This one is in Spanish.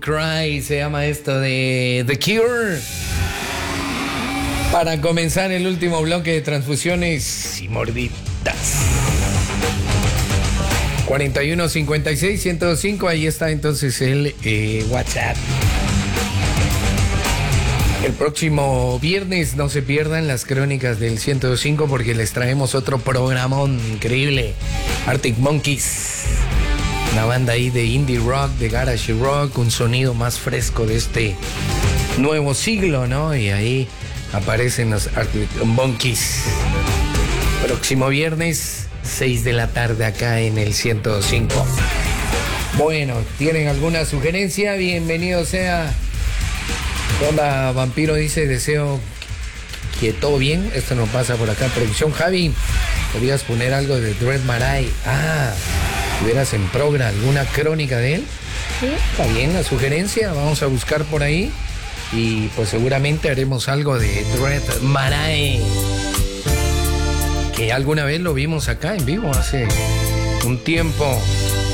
Cry se llama esto de The Cure. Para comenzar el último bloque de transfusiones y morditas. 41 56 105, ahí está entonces el WhatsApp. El próximo viernes no se pierdan las crónicas del 105 porque les traemos otro programón increíble. Arctic Monkeys, una banda ahí de indie rock, de garage rock, un sonido más fresco de este nuevo siglo, ¿no? Y ahí aparecen los Arctic Monkeys. Próximo viernes, 6 de la tarde acá en el 105. Bueno, ¿tienen alguna sugerencia? Bienvenido sea. Hola, Vampiro dice, deseo que todo bien. Esto nos pasa por acá. Producción, Javi, ¿podrías poner algo de Dread Marai? ¿Tuvieras en Progra alguna crónica de él? Sí, está bien la sugerencia, vamos a buscar por ahí. Y pues seguramente haremos algo de Dread Marai, que alguna vez lo vimos acá en vivo hace un tiempo.